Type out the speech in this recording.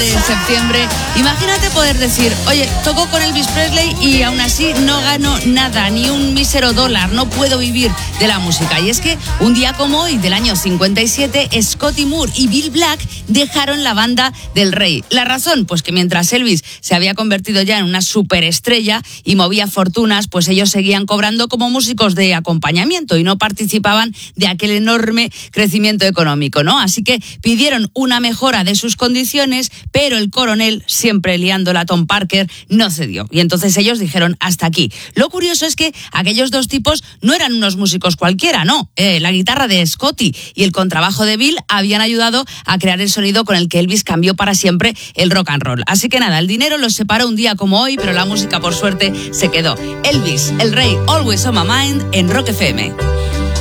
de septiembre. Imagínate poder decir, oye, toco con Elvis Presley y aún así no gano nada, ni un mísero dólar, no puedo vivir de la música. Y es que un día como hoy, del año 57, Scotty Moore y Bill Black dejaron la banda del Rey. ¿La razón? Pues que mientras Elvis se había convertido ya en una superestrella y movía fortunas, pues ellos seguían cobrando como músicos de acompañamiento y no participaban de aquel enorme crecimiento económico, ¿no? Así que pidieron una mejora de sus condiciones, pero el coronel, siempre liándola a Tom Parker, no cedió. Y entonces ellos dijeron, hasta aquí. Lo curioso es que aquellos dos tipos no eran unos músicos cualquiera, no. La guitarra de Scotty y el contrabajo de Bill habían ayudado a crear el sonido con el que Elvis cambió para siempre el rock and roll. Así que nada, el dinero los separó un día como hoy, pero la música, por suerte, se quedó. Elvis, el Rey, Always on My Mind, en Rock FM.